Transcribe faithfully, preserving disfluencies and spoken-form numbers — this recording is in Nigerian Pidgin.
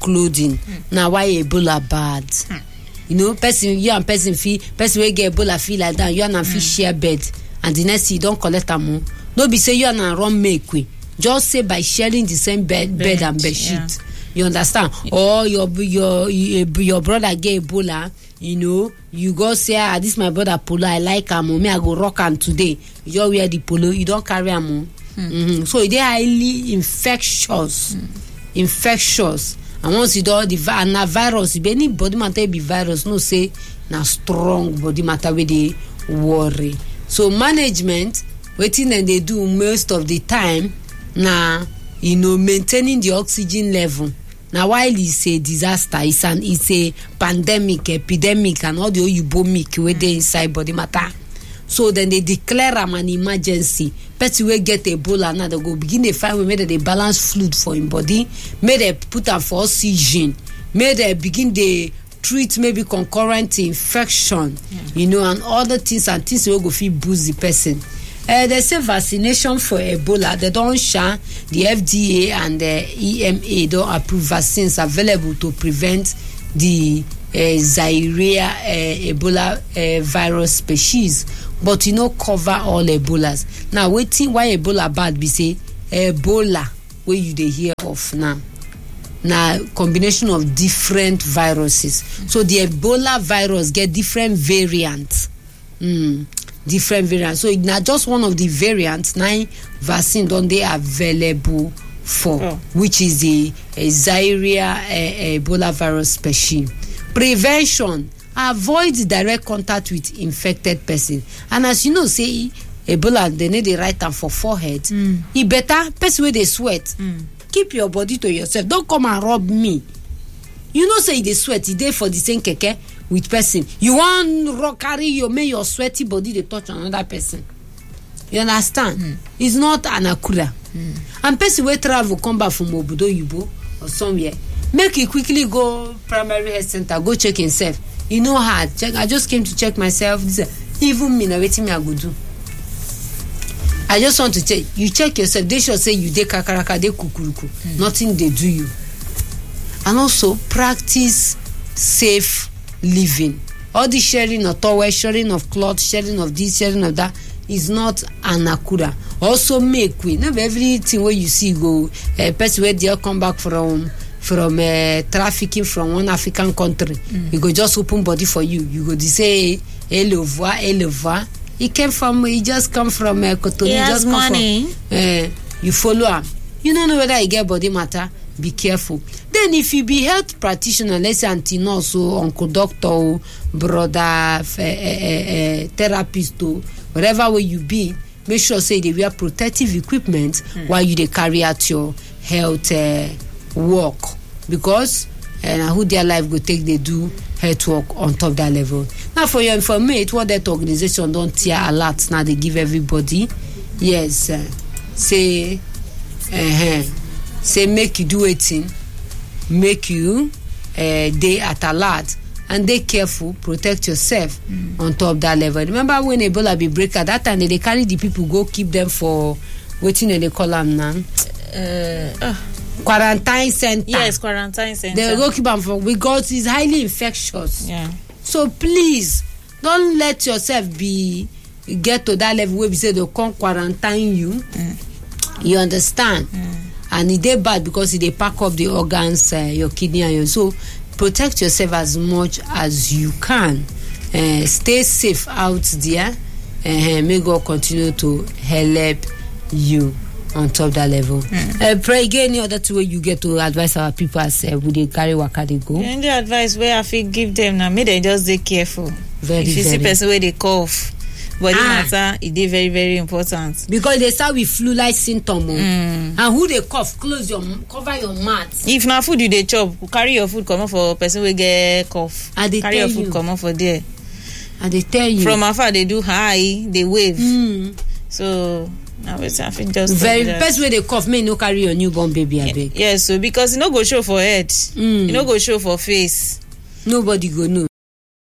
clothing. Mm. Now why Ebola bad? Mm. You know, person you and person feel person will get Ebola feel like that. You and mm. feel share bed, and the next you don't collect them. No be say you and run make we. Just say by sharing the same bed, bed, bed and bed sheet. Yeah. You understand? Yeah. Or your your your brother get Ebola. You know, you go say, ah, this my brother polo. I like him. Me I go rock him today. You just wear the polo. You don't carry him. Mm. Mm-hmm. So they highly infectious, mm. infectious. And once you do the and na virus, if any body matter be virus, no say na strong body matter where they worry. So management, waiting and they do most of the time, na you know maintaining the oxygen level. Now while it's a disaster, it's an it's a pandemic, epidemic, and all the oyibomic where they inside body matter. So then they declare am an emergency. Person will get Ebola now they go begin to find way they balance fluid for him body, may they put am for oxygen, may they begin to treat maybe concurrent infection, yeah. you know, and other things and things will go fit boost the person. Uh, they say vaccination for Ebola. They don't share the F D A and the E M A don't approve vaccines available to prevent the uh, Zaire uh, Ebola uh, virus species, but you know cover all Ebolas. Now waiting why Ebola bad? We say Ebola where you they hear of now. Now combination of different viruses. Mm-hmm. So the Ebola virus get different variants. Mm. Different variants. So it's not just one of the variants. Nine vaccine don't they available for, oh. which is the uh, Zaire uh, Ebola virus species. Prevention: avoid direct contact with infected person. And as you know, say Ebola, they need the right hand for forehead. Mm. It better person where they sweat. Mm. Keep your body to yourself. Don't come and rub me. You know, say they sweat. They dey for the same keke with person. You want carry your make your sweaty body they touch another person. You understand? Mm. It's not an akura. Mm. And person will travel come back from Obodo Yubo or somewhere. Make it quickly go primary health center. Go check himself. You know hard. Check. I just came to check myself. This, even me, now waiting me I go do. I just want to check. You check yourself. They should say you de kakaraka de kukuruku. Mm. Nothing they do you. And also practice safe living. All the sharing of towel, sharing of cloth, sharing of this, sharing of that is not an akura. Also make we not everything where you see go a uh, person where they come back from from uh, trafficking from one African country. Mm. You go just open body for you. You go to say eleva eleva. He came from he just come from uh, Cotonou. He has just come money. From, uh, you follow him. You don't know whether he get body matter. Be careful. Then if you be health practitioner, let's say auntie nurse or uncle doctor, brother, uh, uh, uh, therapist, or whatever way you be, make sure say they wear protective equipment mm. while you they carry out your health uh, work, because and uh, who their life go take they do health work on top that level. Now for your information, what that organization don't tear alerts now they give everybody. Yes, uh, say. Uh-huh. Say make you do it in, make you uh, they at alert and they careful, protect yourself mm. on top that level. Remember when Ebola be break at that time they, they carry the people go keep them for waiting and they call them now uh, uh, quarantine center. Yes, quarantine center. They go keep them for because it's highly infectious. Yeah. So please don't let yourself be get to that level where we say they come quarantine you. Mm. You understand? Mm. And it dey bad because it dey pack up the organs, uh, your kidney and your so protect yourself as much as you can. Uh, stay safe out there. Uh, may God continue to help you on top that level. Mm. Uh, pray again. Any other two way you get to advise our people as uh, we dey carry waka dey go. Any advice where I feel give them now, may they just be careful. Very, if you very. see person where they cough. Body ah. matter, it is very, very important. Because they start with flu-like symptom. Mm. And who they cough, close your, cover your mouth. If na food you dey chop, carry your food come on for person will get cough. I they carry tell your food you. come on for there. And they tell you. From afar they do high, they wave. Mm. So now it's I think just very best way they cough, may no carry your newborn baby. I beg. Yes, so because you no go show for head, mm. you no go show for face. Nobody go know.